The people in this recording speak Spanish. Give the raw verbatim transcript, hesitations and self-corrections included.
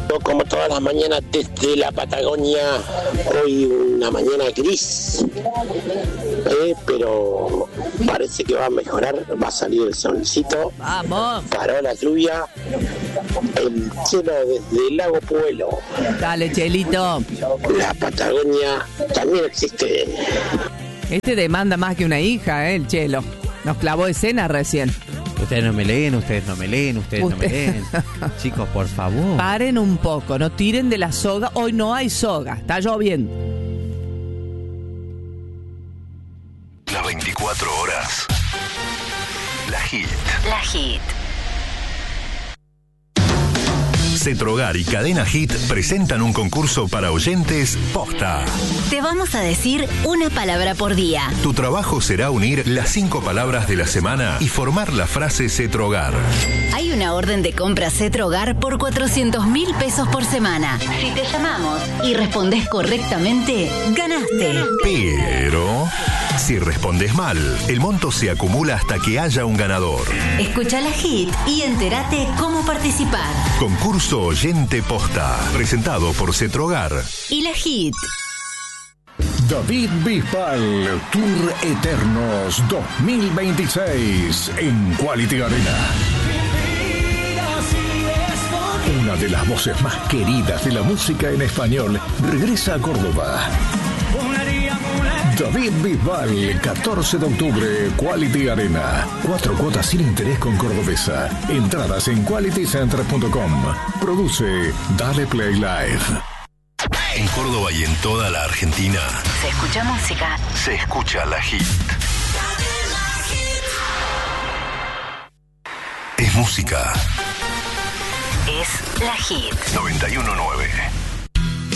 Como todas las mañanas desde la Patagonia, hoy una mañana gris, eh, pero parece que va a mejorar, va a salir el solcito, ¡vamos! Paró la lluvia, el cielo desde el lago Pueblo. Dale, Chelito. La Patagonia también existe. Este demanda más que una hija, ¿eh? El Chelo. Nos clavó escena recién. Ustedes no me leen, ustedes no me leen, ustedes Usted... no me leen. Chicos, por favor. Paren un poco, no tiren de la soga. Hoy no hay soga, está lloviendo. Las veinticuatro horas. La Hit. La Hit. Cetrogar y Cadena Hit presentan un concurso para oyentes posta. Te vamos a decir una palabra por día. Tu trabajo será unir las cinco palabras de la semana y formar la frase Cetrogar. Hay una orden de compra Cetrogar por cuatrocientos mil pesos por semana. Si te llamamos y respondes correctamente, ganaste. Pero si respondes mal, el monto se acumula hasta que haya un ganador. Escucha la Hit y entérate cómo participar. Concurso Oyente Posta, presentado por Cetrogar y la Hit. David Bisbal, Tour Eternos dos mil veintiséis en Quality Arena. Una de las voces más queridas de la música en español regresa a Córdoba. David Bisbal, catorce de octubre, Quality Arena. Cuatro cuotas sin interés con Cordobesa. Entradas en quality center punto com. Produce Dale Play Live. En Córdoba y en toda la Argentina. Se escucha música. Se escucha la Hit. Es música. Es la Hit. noventa y uno nueve.